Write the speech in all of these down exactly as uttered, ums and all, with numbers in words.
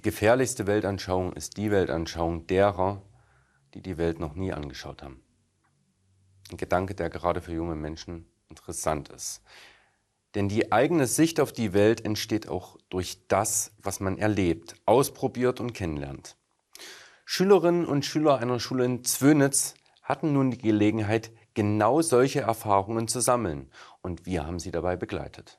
gefährlichste Weltanschauung ist die Weltanschauung derer, die die Welt noch nie angeschaut haben. Ein Gedanke, der gerade für junge Menschen interessant ist. Denn die eigene Sicht auf die Welt entsteht auch durch das, was man erlebt, ausprobiert und kennenlernt. Schülerinnen und Schüler einer Schule in Zwönitz hatten nun die Gelegenheit, genau solche Erfahrungen zu sammeln. Und wir haben sie dabei begleitet.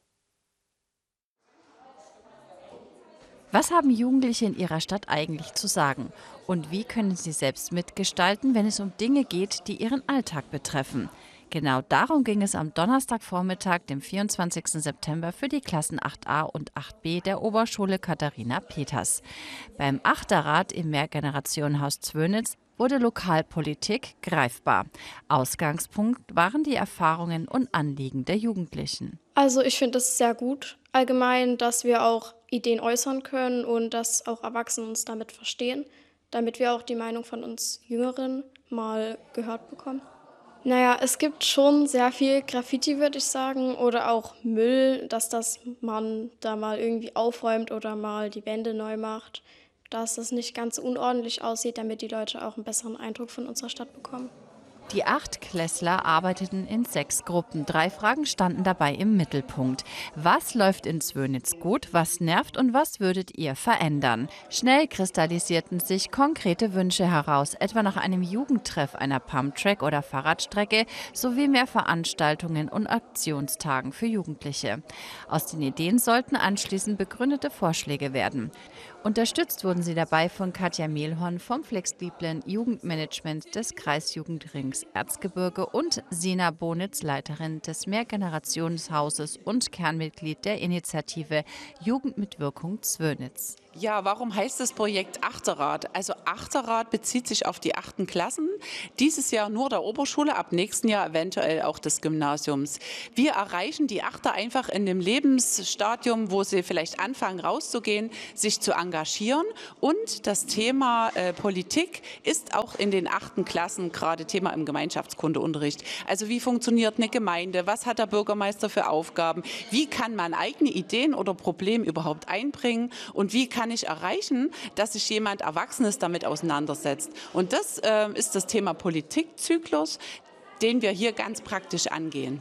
Was haben Jugendliche in ihrer Stadt eigentlich zu sagen? Und wie können sie selbst mitgestalten, wenn es um Dinge geht, die ihren Alltag betreffen? Genau darum ging es am Donnerstagvormittag, dem vierundzwanzigsten September, für die Klassen acht a und acht b der Oberschule Katharina Peters. Beim Achterrad im Mehrgenerationenhaus Zwönitz wurde Lokalpolitik greifbar. Ausgangspunkt waren die Erfahrungen und Anliegen der Jugendlichen. Also ich finde es sehr gut, allgemein, dass wir auch Ideen äußern können und dass auch Erwachsene uns damit verstehen, damit wir auch die Meinung von uns Jüngeren mal gehört bekommen. Naja, es gibt schon sehr viel Graffiti, würde ich sagen, oder auch Müll, dass das man da mal irgendwie aufräumt oder mal die Wände neu macht, dass es nicht ganz so unordentlich aussieht, damit die Leute auch einen besseren Eindruck von unserer Stadt bekommen. Die Achtklässler arbeiteten in sechs Gruppen. Drei Fragen standen dabei im Mittelpunkt. Was läuft in Zwönitz gut, was nervt und was würdet ihr verändern? Schnell kristallisierten sich konkrete Wünsche heraus, etwa nach einem Jugendtreff, einer Pumptrack oder Fahrradstrecke sowie mehr Veranstaltungen und Aktionstagen für Jugendliche. Aus den Ideen sollten anschließend begründete Vorschläge werden. Unterstützt wurden sie dabei von Katja Mehlhorn vom flexiblen Jugendmanagement des Kreisjugendrings Erzgebirge und Sina Bonitz, Leiterin des Mehrgenerationenhauses und Kernmitglied der Initiative Jugend mit Wirkung Zwönitz. Ja, warum heißt das Projekt Achterrad? Also Achterrad bezieht sich auf die achten Klassen. Dieses Jahr nur der Oberschule, ab nächsten Jahr eventuell auch des Gymnasiums. Wir erreichen die Achter einfach in dem Lebensstadium, wo sie vielleicht anfangen rauszugehen, sich zu engagieren. Und das Thema äh, Politik ist auch in den achten Klassen gerade Thema im Gemeinschaftskundeunterricht. Also wie funktioniert eine Gemeinde? Was hat der Bürgermeister für Aufgaben? Wie kann man eigene Ideen oder Probleme überhaupt einbringen? Und wie kann ich erreichen, dass sich jemand Erwachsenes damit auseinandersetzt? Und das äh, ist das Thema Politikzyklus, den wir hier ganz praktisch angehen.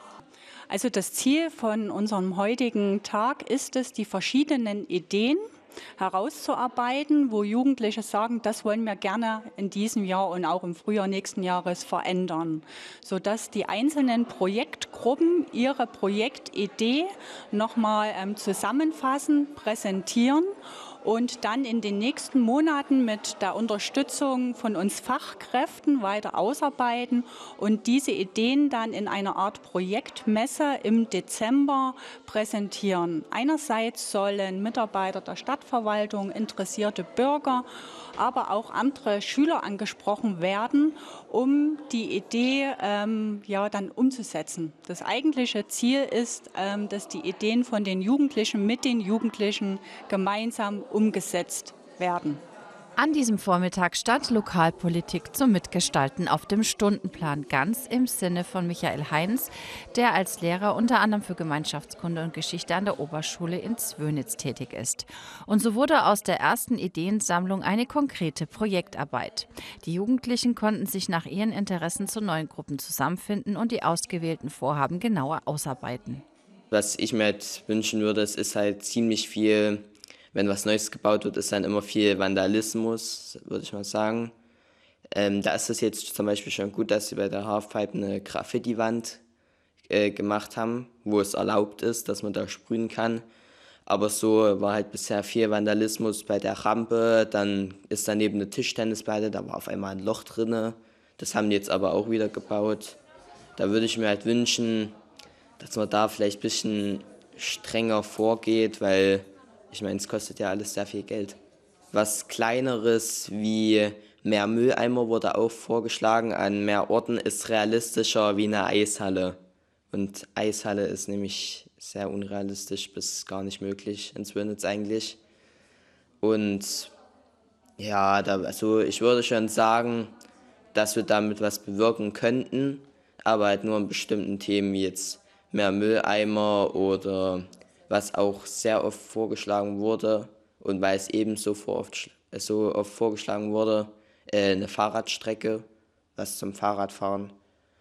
Also das Ziel von unserem heutigen Tag ist es, die verschiedenen Ideen herauszuarbeiten, wo Jugendliche sagen, das wollen wir gerne in diesem Jahr und auch im Frühjahr nächsten Jahres verändern, sodass die einzelnen Projektgruppen ihre Projektidee nochmal ähm, zusammenfassen, präsentieren und dann in den nächsten Monaten mit der Unterstützung von uns Fachkräften weiter ausarbeiten und diese Ideen dann in einer Art Projektmesse im Dezember präsentieren. Einerseits sollen Mitarbeiter der Stadtverwaltung, interessierte Bürger, aber auch andere Schüler angesprochen werden, um die Idee ähm, ja, dann umzusetzen. Das eigentliche Ziel ist, ähm, dass die Ideen von den Jugendlichen mit den Jugendlichen gemeinsam umgesetzt werden. An diesem Vormittag stand Lokalpolitik zum Mitgestalten auf dem Stundenplan, ganz im Sinne von Michael Heinz, der als Lehrer unter anderem für Gemeinschaftskunde und Geschichte an der Oberschule in Zwönitz tätig ist. Und so wurde aus der ersten Ideensammlung eine konkrete Projektarbeit. Die Jugendlichen konnten sich nach ihren Interessen zu neuen Gruppen zusammenfinden und die ausgewählten Vorhaben genauer ausarbeiten. Was ich mir halt wünschen würde, es ist halt ziemlich viel. Wenn was Neues gebaut wird, ist dann immer viel Vandalismus, würde ich mal sagen. Ähm, da ist es jetzt zum Beispiel schon gut, dass sie bei der Halfpipe eine Graffiti-Wand äh, gemacht haben, wo es erlaubt ist, dass man da sprühen kann. Aber so war halt bisher viel Vandalismus bei der Rampe. Dann ist daneben eine Tischtennisplatte, da war auf einmal ein Loch drin. Das haben die jetzt aber auch wieder gebaut. Da würde ich mir halt wünschen, dass man da vielleicht ein bisschen strenger vorgeht, weil ich meine, es kostet ja alles sehr viel Geld. Was Kleineres wie mehr Mülleimer wurde auch vorgeschlagen an mehr Orten, ist realistischer wie eine Eishalle. Und Eishalle ist nämlich sehr unrealistisch bis gar nicht möglich in Zwönitz eigentlich. Und ja, da, also ich würde schon sagen, dass wir damit was bewirken könnten, aber halt nur in bestimmten Themen wie jetzt mehr Mülleimer oder was auch sehr oft vorgeschlagen wurde, Und weil es eben so, vor, so oft vorgeschlagen wurde, äh, eine Fahrradstrecke, was zum Fahrradfahren.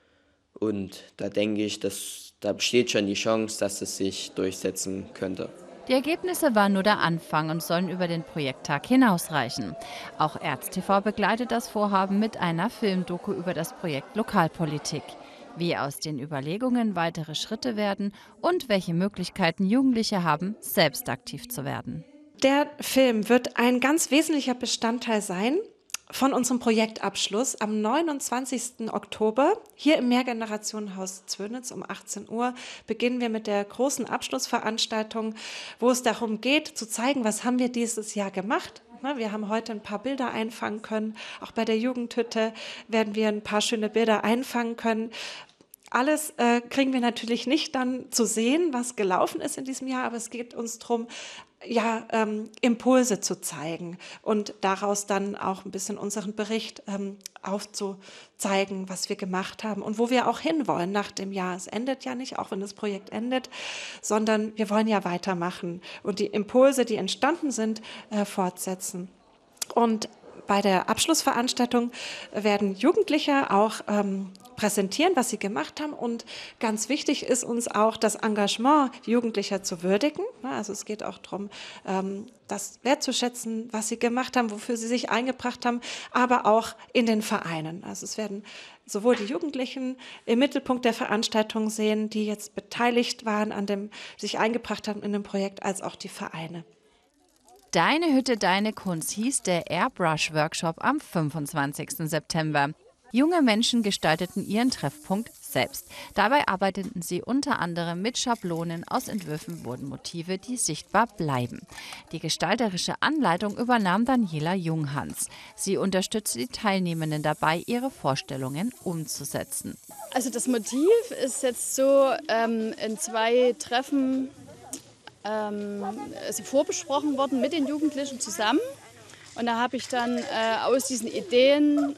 Und da denke ich, dass, da besteht schon die Chance, dass es sich durchsetzen könnte. Die Ergebnisse waren nur der Anfang und sollen über den Projekttag hinausreichen. Auch ErzTV begleitet das Vorhaben mit einer Filmdoku über das Projekt Lokalpolitik. Wie aus den Überlegungen weitere Schritte werden und welche Möglichkeiten Jugendliche haben, selbst aktiv zu werden. Der Film wird ein ganz wesentlicher Bestandteil sein von unserem Projektabschluss am neunundzwanzigsten Oktober. Hier im Mehrgenerationenhaus Zwönitz um achtzehn Uhr beginnen wir mit der großen Abschlussveranstaltung, wo es darum geht, zu zeigen, was haben wir dieses Jahr gemacht. Wir haben heute ein paar Bilder einfangen können. Auch bei der Jugendhütte werden wir ein paar schöne Bilder einfangen können. Alles äh, kriegen wir natürlich nicht dann zu sehen, was gelaufen ist in diesem Jahr, aber es geht uns darum, ja, ähm, Impulse zu zeigen und daraus dann auch ein bisschen unseren Bericht ähm, aufzuzeigen, was wir gemacht haben und wo wir auch hinwollen nach dem Jahr. Es endet ja nicht, auch wenn das Projekt endet, sondern wir wollen ja weitermachen und die Impulse, die entstanden sind, äh, fortsetzen. Und bei der Abschlussveranstaltung werden Jugendliche auch ähm, präsentieren, was sie gemacht haben. Und ganz wichtig ist uns auch, das Engagement Jugendlicher zu würdigen. Also es geht auch darum, ähm, das wertzuschätzen, was sie gemacht haben, wofür sie sich eingebracht haben, aber auch in den Vereinen. Also es werden sowohl die Jugendlichen im Mittelpunkt der Veranstaltung sehen, die jetzt beteiligt waren, an dem, sich eingebracht haben in dem Projekt, als auch die Vereine. Deine Hütte, deine Kunst hieß der Airbrush-Workshop am fünfundzwanzigsten September. Junge Menschen gestalteten ihren Treffpunkt selbst. Dabei arbeiteten sie unter anderem mit Schablonen. Aus Entwürfen wurden Motive, die sichtbar bleiben. Die gestalterische Anleitung übernahm Daniela Junghans. Sie unterstützte die Teilnehmenden dabei, ihre Vorstellungen umzusetzen. Also das Motiv ist jetzt so ähm, in zwei Treffen ähm, also vorbesprochen worden mit den Jugendlichen zusammen. Und da habe ich dann äh, aus diesen Ideen